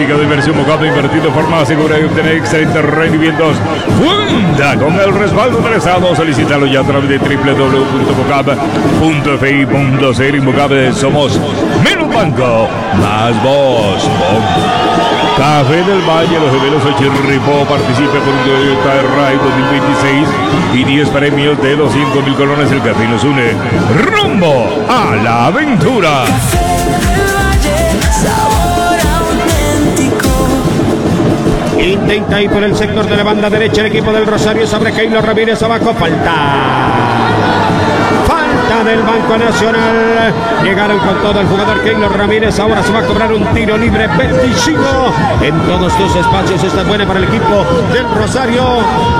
técnica de inversión Mocap, invertir de forma segura y obtener excelentes rendimientos. Cuenta con el respaldo del Estado. Solicítalo ya a través de www.mocap.fi.cr. Mocap, somos menos banco, más voz. Café del Valle, los gemelos Ochirripó, participe por un Toyota Ray 2026 y 10 premios de 200.000 colones. El café nos une rumbo a la aventura. Café del Valle, sabor auténtico. Intenta ir por el sector de la banda derecha el equipo del Rosario sobre Keylor Ramírez. Abajo, falta del Banco Nacional. Llegaron con todo el jugador Keylor Ramírez. Ahora se va a cobrar un tiro libre vertiginoso en todos tus espacios. Esta es buena para el equipo del Rosario.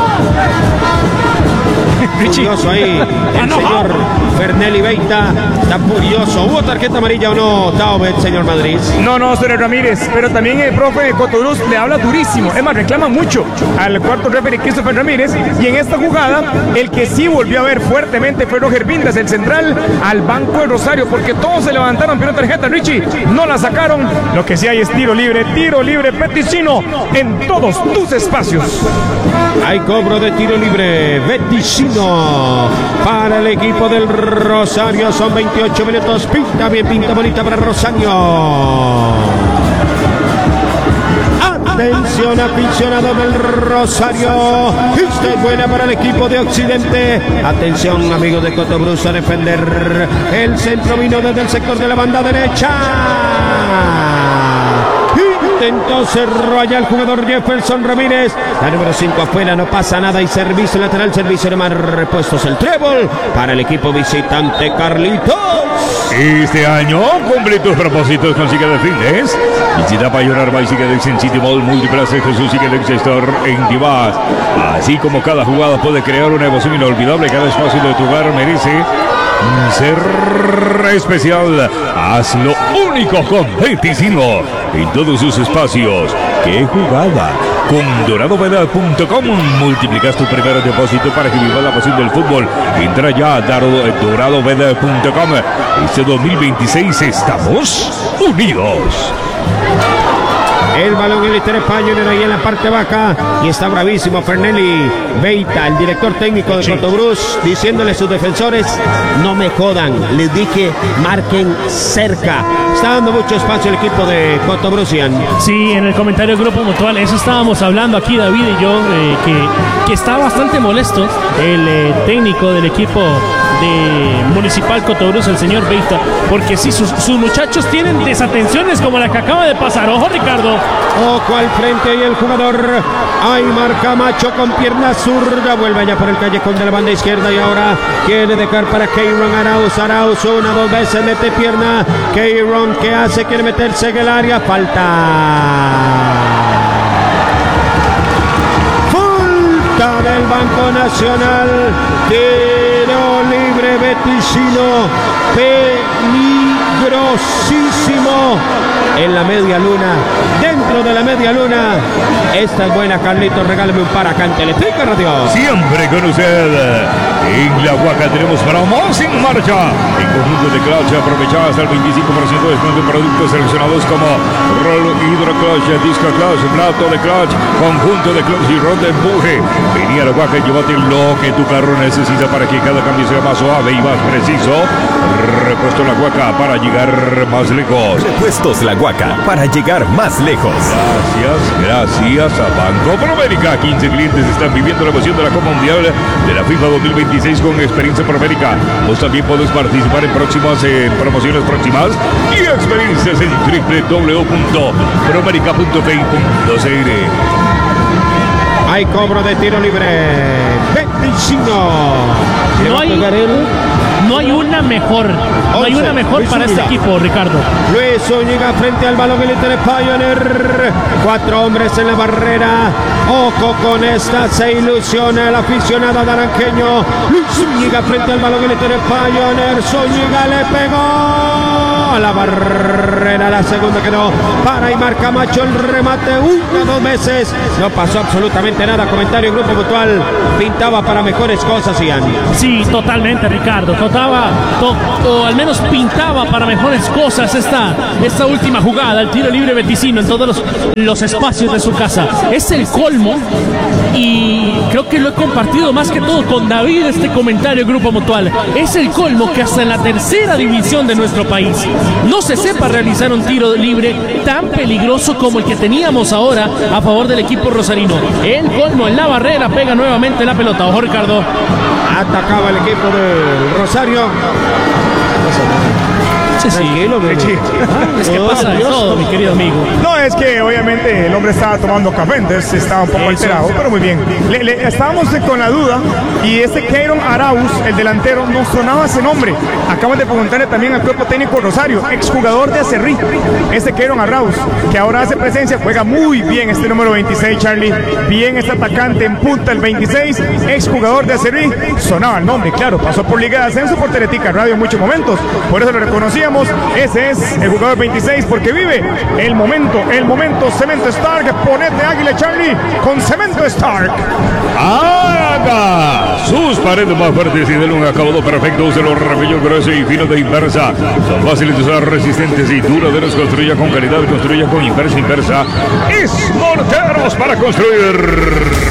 Furioso ahí el señor Fernelli Veita. Está furioso. ¿Hubo tarjeta amarilla o no, Taubet, señor Madrid? No, señor Ramírez, pero también el profe Cotogruz le habla durísimo. Es más, reclama mucho al cuarto referee Christopher Ramírez. Y en esta jugada, el que sí volvió a ver fuertemente fue Roger Vindas, el central, al banco de Rosario, porque todos se levantaron, pero tarjeta, Richie, no la sacaron. Lo que sí hay es tiro libre Peticino en todos tus espacios. Hay cobro de tiro libre Peticino para el equipo del Rosario. Son 28 minutos. Pinta bien, pinta bonita para Rosario. Atención, aficionado del Rosario. Esta es buena para el equipo de Occidente. Atención, amigos de Cotobruz, a defender. El centro vino desde el sector de la banda derecha. Intentó cerrar allá el jugador Jefferson Ramírez. La número 5 afuera, no pasa nada. Y servicio lateral, servicio de más repuestos. El trébol para el equipo visitante, Carlitos. Este año cumple tus propósitos con Cicadex Fitness. Visita Payonar by Cicadex en City Mall, Multiplaza Jesús Cicadex Store en Tibás. Así como cada jugada puede crear una emoción inolvidable, cada espacio de tu hogar merece ser especial. Hazlo único con Peticino en todos sus espacios. ¡Qué jugada! Con doradoveda.com multiplicas tu primer depósito para que vivas la pasión del fútbol. Entra ya a doradoveda.com. Este 2026 estamos unidos. El balón en el Pioneer ahí en la parte baja. Y está bravísimo Fernelli Veita, el director técnico de Cotobruz, diciéndole a sus defensores: no me jodan, les dije marquen cerca. Está dando mucho espacio el equipo de Cotobrucian. Sí, en el comentario del Grupo Mutual, eso estábamos hablando aquí David y yo, que está bastante molesto el técnico del equipo de Municipal Cotobruz, el señor Veita, porque sí, sus muchachos tienen desatenciones como la que acaba de pasar. Ojo, Ricardo. Ojo al frente y el jugador Aymar Camacho con pierna zurda vuelve allá por el callejón de la banda izquierda y ahora quiere dejar para Keyron Arauz, una, dos veces mete pierna. Keyron, ¿qué hace? Quiere meterse en el área, falta del Banco Nacional. Tiro libre Peticino, peligrosísimo en la media luna, dentro de la media luna. Esta es buena, Carlitos, regálame un par acá en Teletica Radio. Siempre con usted. En La Huaca tenemos promos en marcha. En conjunto de clutch, aprovechado hasta el 25% de descuento en productos seleccionados como Roll Hydro Clutch, Disco Clutch, Plato de Clutch, conjunto de clutch y rol de empuje. Vení a La Huaca y llévate lo que tu carro necesita para que cada cambio sea más suave y más preciso. Repuesto La Huaca para llegar más lejos. Repuestos La Huaca para llegar más lejos. Gracias a Banco Promérica. 15 clientes están viviendo la emoción de la Copa Mundial de la FIFA 2026 con experiencia Promérica. Vos también podés participar en próximas promociones próximas y experiencias en www.promerica.fi.cr. Hay cobro de tiro libre. Peticino. No hay una mejor. No hay una mejor para este equipo, Ricardo. Luis Zúñiga frente al balón, el Inter Pioneer. 4 hombres en la barrera. Ojo con esta, se ilusiona el aficionado naranjeño. Luis Zúñiga frente al balón, el Inter Pioneer. Zúñiga le pegó a la barrera, la segunda que no. Para Aymar Camacho el remate, 1, 2 veces. No pasó absolutamente nada. Comentario Grupo Mutual. Pintaba para mejores cosas, Ian. Sí, totalmente, Ricardo. notaba o al menos pintaba para mejores cosas esta última jugada, el tiro libre Beticino en todos los espacios de su casa. Es el colmo, y creo que lo he compartido más que todo con David, este comentario del Grupo Mutual. Es el colmo que hasta en la tercera división de nuestro país no se sepa realizar un tiro libre tan peligroso como el que teníamos ahora a favor del equipo rosarino. El colmo en la barrera, pega nuevamente la pelota. Ojo, Ricardo. Atacaba el equipo del Rosario. Sí, tranquilo, es que pasa de todo, mi querido amigo. No, es que obviamente el hombre estaba tomando café, entonces estaba un poco alterado, pero muy bien. Estábamos con la duda, y Keiron Arauz, el delantero, no sonaba ese nombre. Acaban de preguntarle también al cuerpo técnico Rosario, exjugador de Acerrí, Keiron Arauz, que ahora hace presencia, juega muy bien este número 26, Charlie. Bien este atacante en punta, el 26, exjugador de Acerrí. Sonaba el nombre, claro, pasó por Liga de Ascenso, por Teletica Radio en muchos momentos, por eso lo reconocíamos. Ese es el jugador 26, porque vive el momento, Cemento Stark. Ponete Águila, Charlie, con Cemento Stark. Haga sus paredes más fuertes y denle un acabado perfecto. Se los repello grueso y fino de Inversa. Son fáciles de usar, resistentes y duraderos. Construya con calidad, construya con Inversa. Es Morteros para construir.